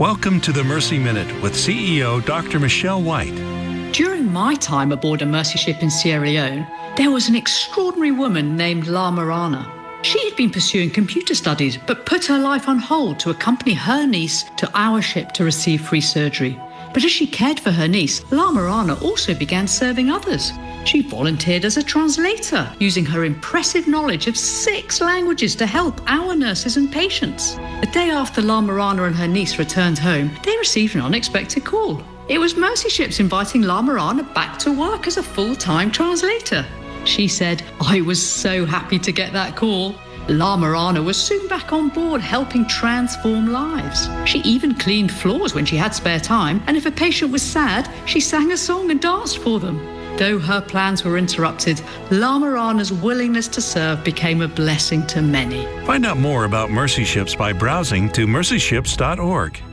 Welcome to the Mercy Minute with CEO Dr. Michelle White. During my time aboard a Mercy ship in Sierra Leone, there was an extraordinary woman named La Marana. She had been pursuing computer studies, but put her life on hold to accompany her niece to our ship to receive free surgery. But as she cared for her niece, La Marana also began serving others. She volunteered as a translator, using her impressive knowledge of 6 languages to help our nurses and patients. The day after La Marana and her niece returned home, they received an unexpected call. It was Mercy Ships inviting La Marana back to work as a full-time translator. She said, "I was so happy to get that call." La Marana was soon back on board helping transform lives. She even cleaned floors when she had spare time, and if a patient was sad, she sang a song and danced for them. Though her plans were interrupted, La Marana's willingness to serve became a blessing to many. Find out more about Mercy Ships by browsing to mercyships.org.